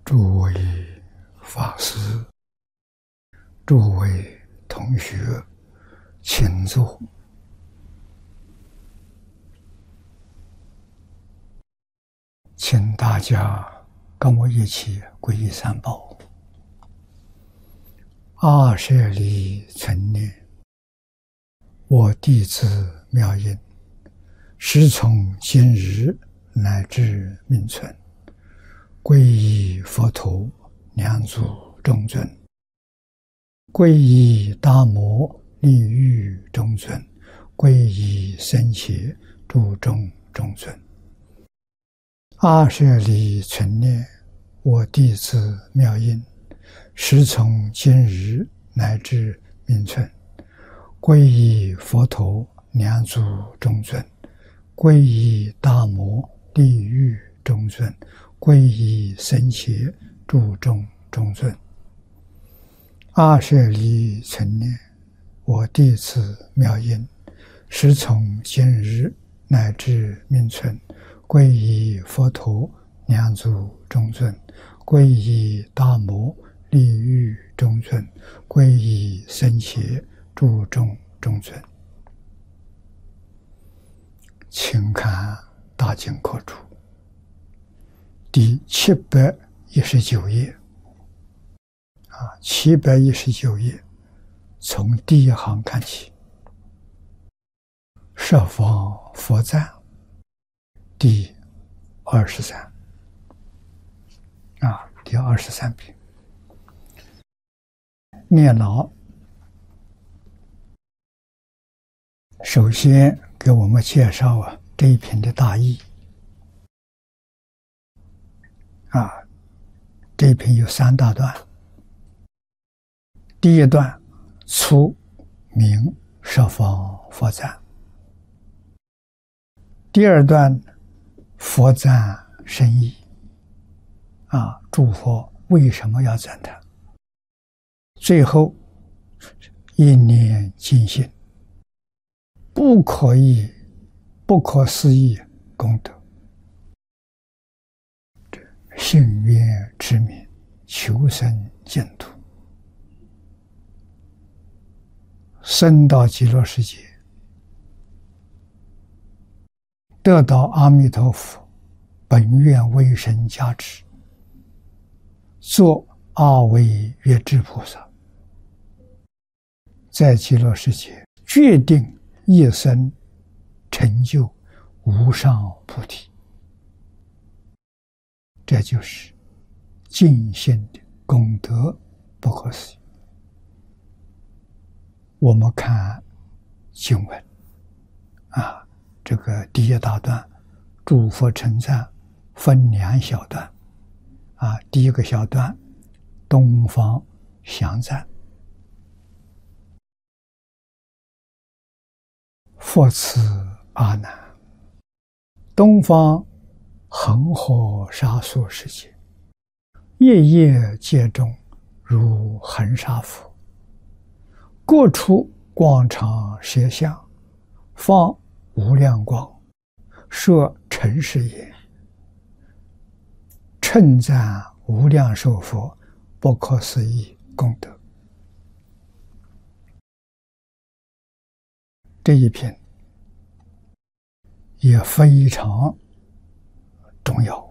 诸位法师、诸位同学，请坐。请大家跟我一起皈依三宝。阿舍离存念，我弟子妙音，时从今日乃至命存，皈依佛陀、两祖众尊，皈依大摩利欲中尊，皈依僧伽诸众中尊。阿舍离存念，我弟子妙音，时从今日乃至命存，皈依佛陀、两祖众尊，皈依大摩利欲中尊，皈依僧伽诸众中尊。阿舍离存念，我弟子妙音，时从今日乃至命存，皈依佛陀、两祖众尊，皈依大摩利欲中尊，皈依僧伽诸众中尊。请看大经科注第719页719页，从第一行看起。十方佛赞第23第23品。念老首先给我们介绍这一品的大意。这一品有3大段。第一段初名十方佛赞，第二段佛赞深意。诸佛为什么要赞叹？最后一念尽心，不可议、不可思议功德，信愿之名，求生净土，生到极乐世界，得到阿弥陀佛本愿威神加持，做阿惟越致菩萨，在极乐世界决定一生成就无上菩提。这就是尽心的功德，不可思议。我们看经文这个第一大段诸佛称赞分2小段。第一个小段东方详赞，佛此阿难，东方恒河沙数世界，夜夜界中如恒沙佛，各处光常摄相，放无量光，摄尘世也，称赞无量寿佛不可思议功德。这一品也非常重要。